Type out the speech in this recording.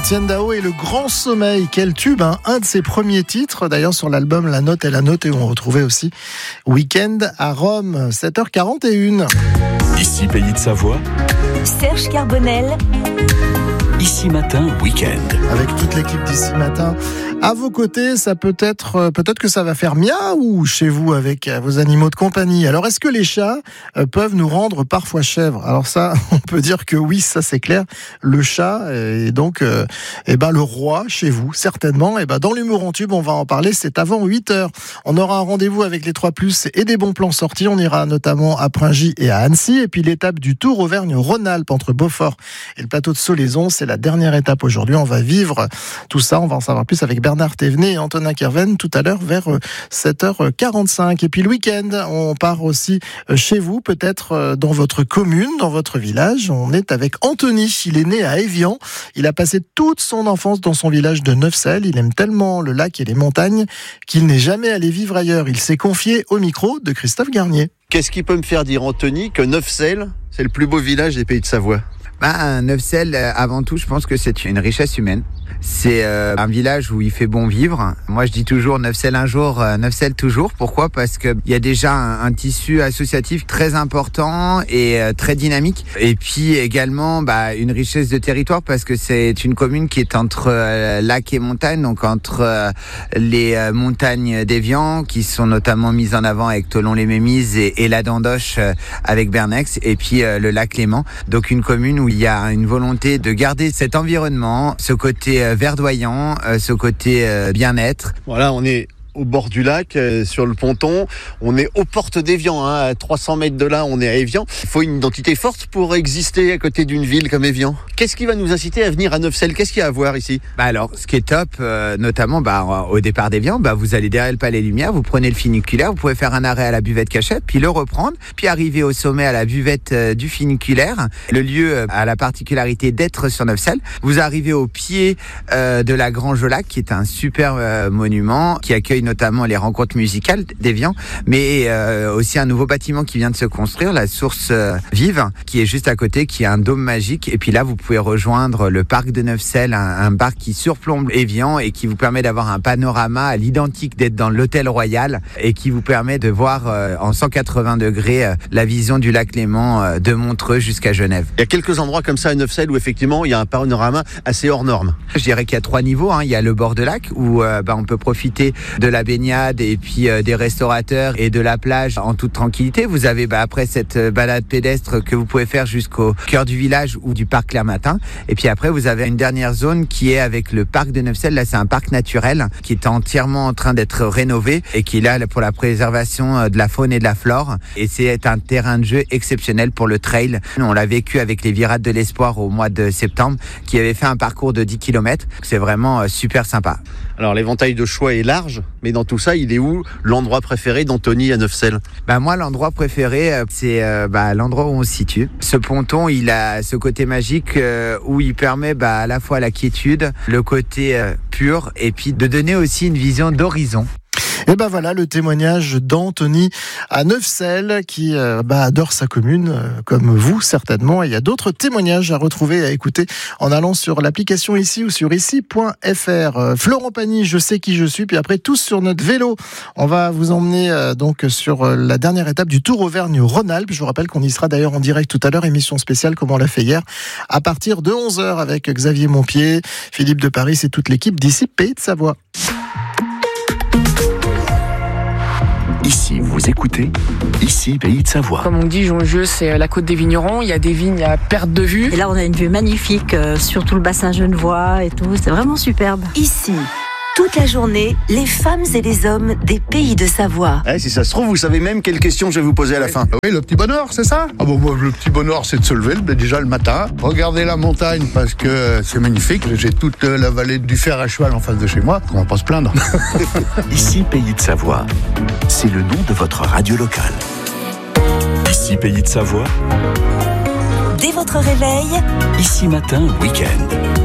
Étienne Dao et le Grand Sommeil, quel tube, hein. Un de ses premiers titres, d'ailleurs sur l'album La Note est la Note, et on retrouvait aussi Week-end à Rome, 7h41. Ici Pays de Savoie, Serge Carbonel. Ici Matin, Week-end. Avec toute l'équipe d'Ici Matin à vos côtés, ça peut-être que ça va faire miaou chez vous avec vos animaux de compagnie. Alors, est-ce que les chats peuvent nous rendre parfois chèvres ? Alors ça, on peut dire que oui, ça c'est clair. Le chat est donc le roi chez vous, certainement. Dans l'humour en tube, on va en parler, c'est avant 8h. On aura un rendez-vous avec les 3+, et des bons plans sortis. On ira notamment à Pringy et à Annecy. Et puis l'étape du Tour Auvergne-Rhône-Alpes entre Beaufort et le plateau de Solaison, c'est la dernière étape aujourd'hui. On va vivre tout ça, on va en savoir plus avec Bernard Thévenet et Antonin Kerven tout à l'heure vers 7h45. Et puis le week-end, on part aussi chez vous, peut-être dans votre commune, dans votre village. On est avec Anthony, il est né à Évian. Il a passé toute son enfance dans son village de Neufsel. Il aime tellement le lac et les montagnes qu'il n'est jamais allé vivre ailleurs. Il s'est confié au micro de Christophe Garnier. Qu'est-ce qui peut me faire dire, Anthony, que Neufsel, c'est le plus beau village des Pays de Savoie ? Neufsel, avant tout, je pense que c'est une richesse humaine. C'est un village où il fait bon vivre. Moi, je dis toujours Neufsel un jour, Neufsel toujours. Pourquoi ? Parce que il y a déjà un tissu associatif très important et très dynamique. Et puis également, une richesse de territoire parce que c'est une commune qui est entre lac et montagne, donc entre les montagnes d'Évian, qui sont notamment mises en avant avec Thollon-les-Mémises et la Dandoche avec Bernex, et puis le lac Léman. Donc une commune où il y a une volonté de garder cet environnement, ce côté verdoyant, ce côté bien-être. Voilà, on est au bord du lac, sur le ponton. On est aux portes d'Évian, à 300 mètres de là, on est à Évian. Il faut une identité forte pour exister à côté d'une ville comme Évian. Qu'est-ce qui va nous inciter à venir à Neufsel ? Qu'est-ce qu'il y a à voir ici ? Alors, ce qui est top, notamment au départ d'Évian, vous allez derrière le Palais Lumière, vous prenez le funiculaire, vous pouvez faire un arrêt à la buvette Cachette, puis le reprendre, puis arriver au sommet à la buvette du funiculaire. Le lieu a la particularité d'être sur Neufsel. Vous arrivez au pied de la Grange au Lac, qui est un super monument qui accueille notamment les rencontres musicales d'Évian, mais aussi un nouveau bâtiment qui vient de se construire, la Source Vive, qui est juste à côté, qui a un dôme magique. Et puis là, vous pouvez rejoindre le parc de Neufsel, un parc qui surplombe Évian et qui vous permet d'avoir un panorama à l'identique d'être dans l'hôtel royal et qui vous permet de voir en 180 degrés la vision du lac Léman de Montreux jusqu'à Genève. Il y a quelques endroits comme ça à Neufsel où effectivement il y a un panorama assez hors norme. Je dirais qu'il y a 3 niveaux. Il y a le bord de lac où on peut profiter de la baignade et puis des restaurateurs et de la plage en toute tranquillité. Vous avez après cette balade pédestre que vous pouvez faire jusqu'au cœur du village ou du parc Clermatin. Et puis après, vous avez une dernière zone qui est avec le parc de Neufsel. Là, c'est un parc naturel qui est entièrement en train d'être rénové et qui est là pour la préservation de la faune et de la flore. Et c'est un terrain de jeu exceptionnel pour le trail. On l'a vécu avec les Virades de l'Espoir au mois de septembre, qui avait fait un parcours de 10 km. C'est vraiment super sympa. Alors l'éventail de choix est large, mais dans tout ça, il est où l'endroit préféré d'Anthony à Neufsel ? Moi, l'endroit préféré, c'est l'endroit où on se situe. Ce ponton, il a ce côté magique où il permet à la fois la quiétude, le côté pur, et puis de donner aussi une vision d'horizon. Et voilà le témoignage d'Anthony à Neufsel qui adore sa commune comme vous certainement. Et il y a d'autres témoignages à retrouver et à écouter en allant sur l'application ici ou sur ici.fr. Florent Pagny, je sais qui je suis. Puis après, tous sur notre vélo. On va vous emmener donc sur la dernière étape du Tour Auvergne-Rhône-Alpes. Je vous rappelle qu'on y sera d'ailleurs en direct tout à l'heure, émission spéciale comme on l'a fait hier, à partir de 11h avec Xavier Montpied, Philippe de Paris et toute l'équipe d'ici Pays de Savoie. Ici, vous écoutez Ici, Pays de Savoie. Comme on dit, Jongieux, c'est la côte des vignerons. Il y a des vignes à perte de vue. Et là, on a une vue magnifique sur tout le bassin genevois et tout. C'est vraiment superbe. Ici, toute la journée, les femmes et les hommes des Pays de Savoie. Si ça se trouve, vous savez même quelle question je vais vous poser à la fin. Oui, le petit bonheur, c'est ça ? Le petit bonheur, c'est de se lever déjà le matin, regarder la montagne parce que c'est magnifique. J'ai toute la vallée du Fer à cheval en face de chez moi. On va pas se plaindre. Ici, Pays de Savoie. C'est le nom de votre radio locale. Ici, Pays de Savoie. Dès votre réveil, Ici Matin, Week-end.